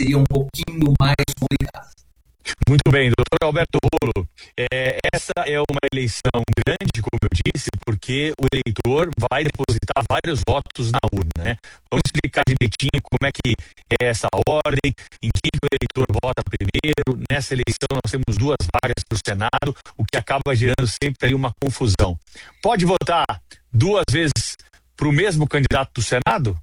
seria um pouquinho mais complicado. Muito bem, doutor Alberto Rolo, essa é uma eleição grande, como eu disse, porque o eleitor vai depositar vários votos na urna, né? Vamos explicar direitinho como é que é essa ordem, em quem o eleitor vota primeiro. Nessa eleição nós temos 2 vagas para o Senado, o que acaba gerando sempre aí uma confusão. Pode votar 2 vezes para o mesmo candidato do Senado?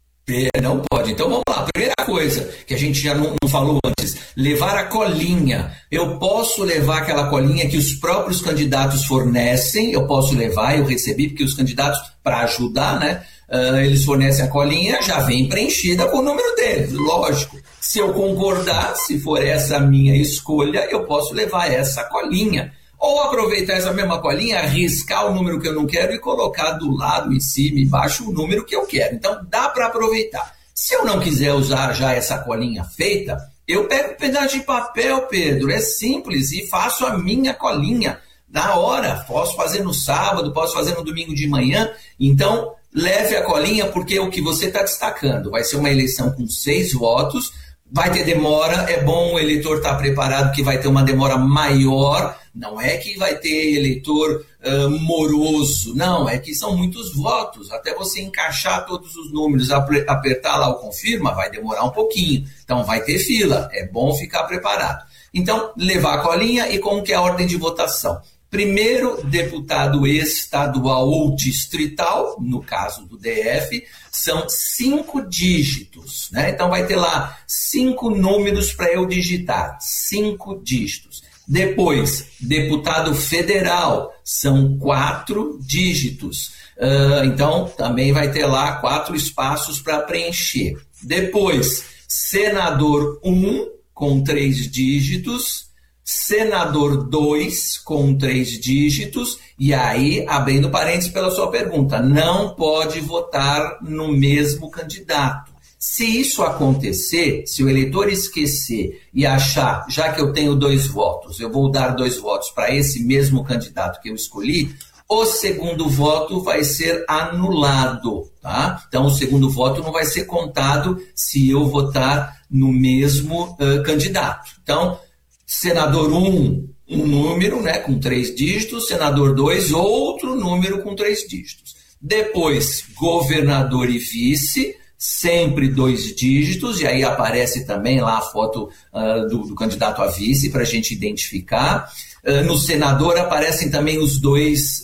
Não pode. Então vamos lá. Primeira coisa que a gente já não falou antes, levar a colinha. Eu posso levar aquela colinha que os próprios candidatos fornecem, eu posso levar, eu recebi, porque os candidatos, para ajudar, né, eles fornecem a colinha, já vem preenchida com o número deles, lógico. Se eu concordar, se for essa a minha escolha, eu posso levar essa colinha. Ou aproveitar essa mesma colinha, riscar o número que eu não quero e colocar do lado, em cima, embaixo, o número que eu quero. Então, dá para aproveitar. Se eu não quiser usar já essa colinha feita, eu pego um pedaço de papel, Pedro. É simples e faço a minha colinha na hora. Posso fazer no sábado, posso fazer no domingo de manhã. Então, leve a colinha, porque o que você está destacando vai ser uma eleição com 6 votos. Vai ter demora, é bom o eleitor estar preparado que vai ter uma demora maior, não é que vai ter eleitor moroso, não, é que são muitos votos, até você encaixar todos os números, apertar lá o confirma, vai demorar um pouquinho, então vai ter fila, é bom ficar preparado. Então, levar a colinha e como que é a ordem de votação? Primeiro, deputado estadual ou distrital, no caso do DF, são 5 dígitos, né? Então vai ter lá 5 números para eu digitar, 5 dígitos. Depois, deputado federal, são 4 dígitos. Então também vai ter lá 4 espaços para preencher. Depois, senador 1 com 3 dígitos. Senador 2 com 3 dígitos, e aí, abrindo parênteses pela sua pergunta, não pode votar no mesmo candidato. Se isso acontecer, se o eleitor esquecer e achar, já que eu tenho 2 votos, eu vou dar 2 votos para esse mesmo candidato que eu escolhi, o segundo voto vai ser anulado, tá? Então, o segundo voto não vai ser contado se eu votar no mesmo candidato. Então, senador 1, um número, né, com 3 dígitos, senador 2, outro número com 3 dígitos. Depois, governador e vice, sempre 2 dígitos, e aí aparece também lá a foto do candidato a vice para a gente identificar. No senador aparecem também os dois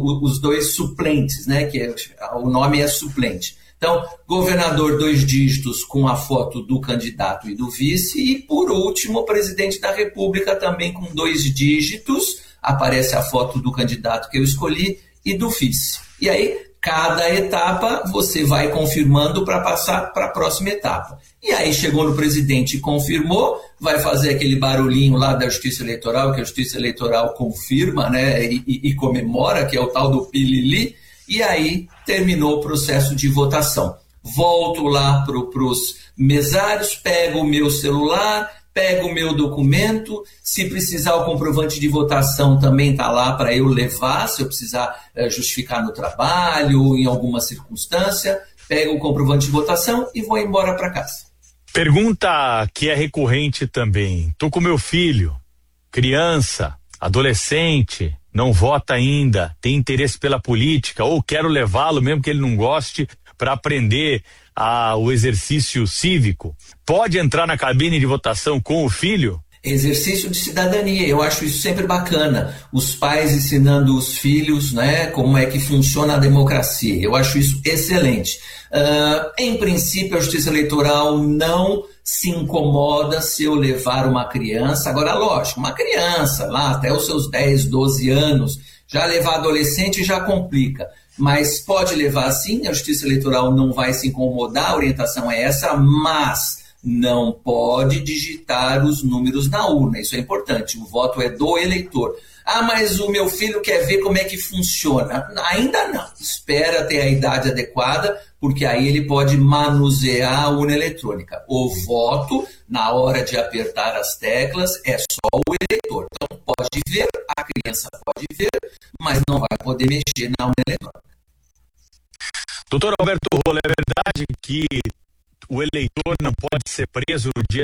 suplentes, né, o nome é suplente. Então, governador 2 dígitos com a foto do candidato e do vice. E, por último, o presidente da República também com 2 dígitos. Aparece a foto do candidato que eu escolhi e do vice. E aí, cada etapa você vai confirmando para passar para a próxima etapa. E aí, chegou no presidente e confirmou, vai fazer aquele barulhinho lá da Justiça Eleitoral, que a Justiça Eleitoral confirma, né, e comemora, que é o tal do pilili. E aí terminou o processo de votação. Volto lá para os mesários, pego o meu celular, pego o meu documento. Se precisar o comprovante de votação também está lá para eu levar, se eu precisar justificar no trabalho, em alguma circunstância. Pego o comprovante de votação e vou embora para casa. Pergunta que é recorrente também. Tô com meu filho, criança, adolescente, não vota ainda, tem interesse pela política, ou quero levá-lo, mesmo que ele não goste, para aprender o exercício cívico. Pode entrar na cabine de votação com o filho? Exercício de cidadania, eu acho isso sempre bacana. Os pais ensinando os filhos, né, como é que funciona a democracia. Eu acho isso excelente. Em princípio, a Justiça Eleitoral não se incomoda se eu levar uma criança. Agora, lógico, uma criança lá até os seus 10, 12 anos, já levar adolescente já complica. Mas pode levar sim, a Justiça Eleitoral não vai se incomodar, a orientação é essa, mas não pode digitar os números na urna, isso é importante, o voto é do eleitor. Ah, mas o meu filho quer ver como é que funciona. Ainda não, espera ter a idade adequada, porque aí ele pode manusear a urna eletrônica. O voto, na hora de apertar as teclas, é só o eleitor. Então pode ver, a criança pode ver, mas não vai poder mexer na urna eletrônica. Doutor Alberto Rolo, é verdade que o eleitor não pode ser preso no dia